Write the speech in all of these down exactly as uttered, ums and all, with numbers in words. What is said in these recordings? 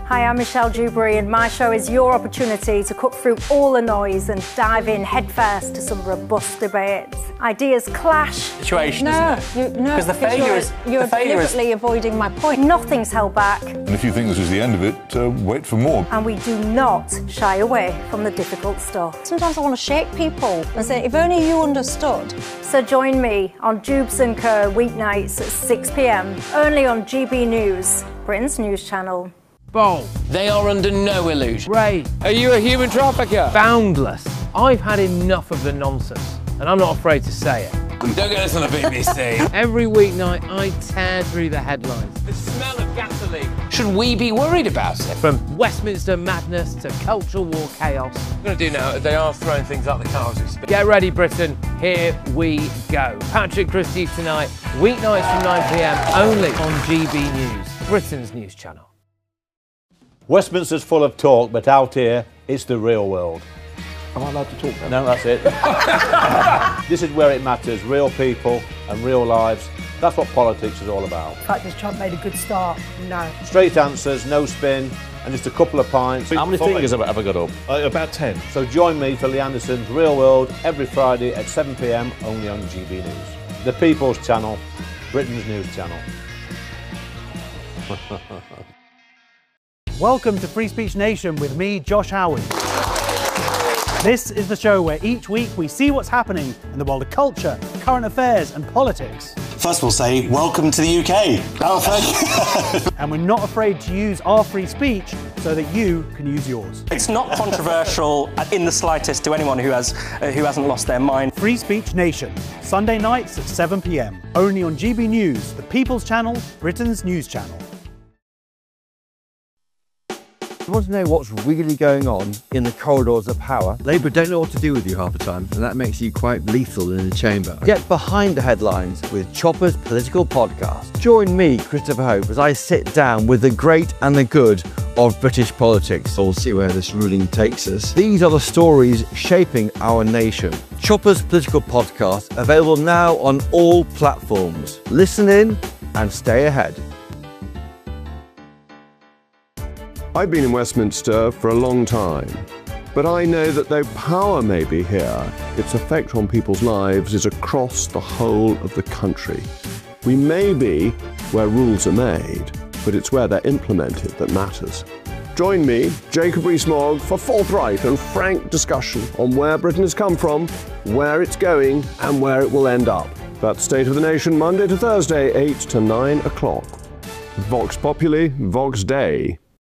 Hi, I'm Michelle Dewberry and my show is your opportunity to cut through all the noise and dive in headfirst to some robust debates. Ideas clash. Situation, no, isn't it? You, no, because the failure you're, is you're the failure deliberately is... avoiding my point. Nothing's held back. And if you think this is the end of it, uh, wait for more. And we do not shy away from the difficult stuff. Sometimes I want to shake people and say, if only you understood. So join me on Jubes and Co weeknights at six p m only on G B News, Britain's news channel. Bold. They are under no illusion. Ray. Are you a human trafficker? Boundless. I've had enough of the nonsense, and I'm not afraid to say it. Don't get us on the B B C. Every weeknight, I tear through the headlines. The smell of gasoline. Should we be worried about it? From Westminster madness to cultural war chaos. What I'm going to do now, they are throwing things out the car as we speak. Get ready, Britain. Here we go. Patrick Christie tonight, weeknights from nine p m only on G B News, Britain's news channel. Westminster's full of talk, but out here, it's the real world. Am I allowed to talk now? No, that's it. This is where it matters, real people and real lives. That's what politics is all about. The fact has Trump made a good start? No. Straight answers, no spin, and just a couple of pints. How many fingers have I got up? Uh, about ten. So join me for Lee Anderson's Real World every Friday at seven p m only on G B News. The People's Channel, Britain's news channel. Welcome to Free Speech Nation with me, Josh Howard. This is the show where each week we see what's happening in the world of culture, current affairs and politics. First we'll say, welcome to the U K. Oh, thank you. And we're not afraid to use our free speech so that you can use yours. It's not controversial in the slightest to anyone who, has, uh, who hasn't lost their mind. Free Speech Nation, Sunday nights at seven p m only on G B News, the People's Channel, Britain's news channel. You want to know what's really going on in the corridors of power? Labour don't know what to do with you half the time, and that makes you quite lethal in the chamber. Get behind the headlines with Chopper's Political Podcast. Join me, Christopher Hope, as I sit down with the great and the good of British politics. We'll see where this ruling takes us. These are the stories shaping our nation. Chopper's Political Podcast, available now on all platforms. Listen in and stay ahead. I've been in Westminster for a long time, but I know that though power may be here, its effect on people's lives is across the whole of the country. We may be where rules are made, but it's where they're implemented that matters. Join me, Jacob Rees-Mogg, for forthright and frank discussion on where Britain has come from, where it's going, and where it will end up. That's State of the Nation, Monday to Thursday, eight to nine o'clock. Vox Populi, Vox Dei.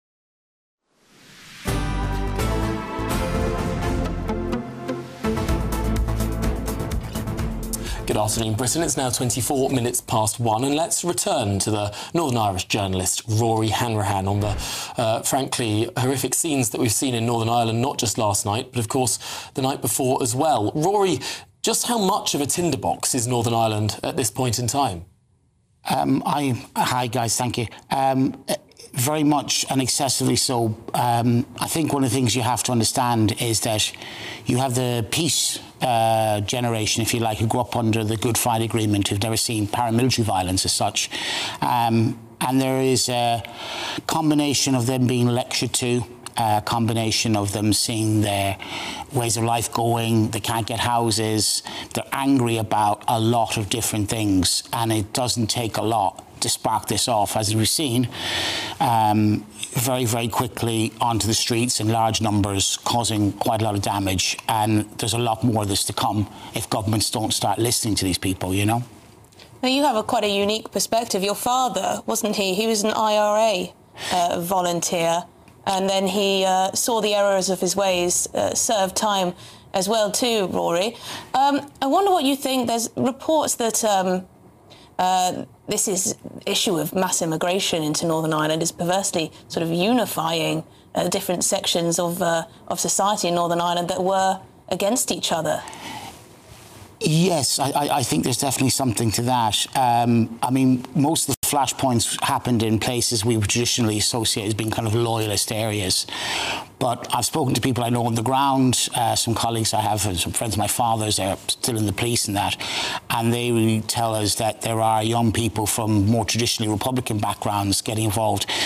Good afternoon, Britain. It's now twenty-four minutes past one, and let's return to the Northern Irish journalist Rory Hanrahan on the, uh, frankly, horrific scenes that we've seen in Northern Ireland, not just last night, but of course the night before as well. Rory, just how much of a tinderbox is Northern Ireland at this point in time? Um, I, hi, guys, thank you. Um, very much and excessively so. Um, I think one of the things you have to understand is that you have the peace uh, generation, if you like, who grew up under the Good Friday Agreement, who've never seen paramilitary violence as such. Um, and there is a combination of them being lectured to, a combination of them seeing their ways of life going, they can't get houses, they're angry about a lot of different things, and it doesn't take a lot to spark this off, as we've seen, um, very, very quickly onto the streets in large numbers, causing quite a lot of damage. And there's a lot more of this to come if governments don't start listening to these people, you know? Now, you have a quite a unique perspective. Your father, wasn't he? He was an I R A uh, volunteer, and then he uh, saw the errors of his ways, uh, served time as well too, Rory. Um, I wonder what you think. There's reports that um, uh, this is issue of mass immigration into Northern Ireland is perversely sort of unifying uh, different sections of uh, of society in Northern Ireland that were against each other. Yes, I, I think there's definitely something to that. Um, I mean, most of the flashpoints happened in places we would traditionally associate as being kind of loyalist areas. But I've spoken to people I know on the ground, uh, some colleagues I have, some friends of my father's, they're still in the police and that, and they really tell us that there are young people from more traditionally Republican backgrounds getting involved.